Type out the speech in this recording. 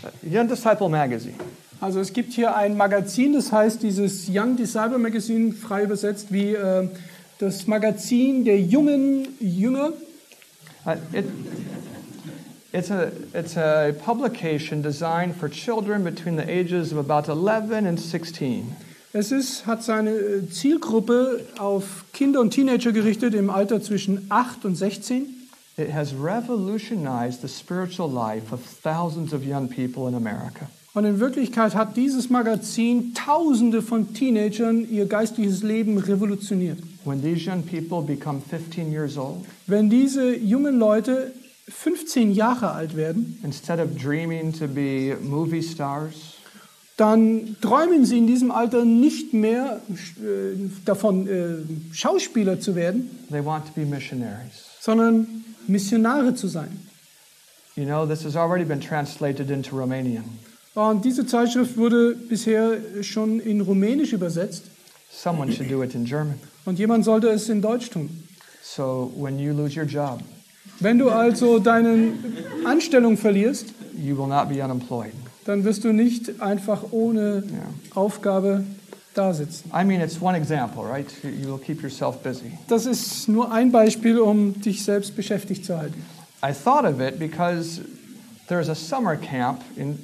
Young Disciple Magazine. Also es gibt hier ein Magazin, das heißt dieses Young Disciple Magazine, frei übersetzt wie das Magazin der jungen Jünger. It's a publication designed for children between the ages of about 11 and 16. Hat seine Zielgruppe auf Kinder und Teenager gerichtet im Alter zwischen 8 und 16. It has revolutionized the spiritual life of thousands of young people in America. Und in Wirklichkeit hat dieses Magazin Tausende von Teenagern ihr geistliches Leben revolutioniert. When these young people become 15 years old, wenn diese jungen Leute 15 Jahre alt werden, instead of dreaming to be movie stars, dann träumen sie in diesem Alter nicht mehr davon, Schauspieler zu werden, they want to be missionaries. sondern Missionare zu sein. You know, this has already been translated into Romanian. Und diese Zeitschrift wurde bisher schon in Rumänisch übersetzt. Someone should do it in German. Und jemand sollte es in Deutsch tun. So when you lose your job, wenn du also deine Anstellung verlierst, you will not be unemployed. Dann wirst du nicht einfach ohne Aufgabe da sitzen. I mean, it's one example, right? You will keep yourself busy. Das ist nur ein Beispiel, um dich selbst beschäftigt zu halten. I thought of it because there's a summer camp in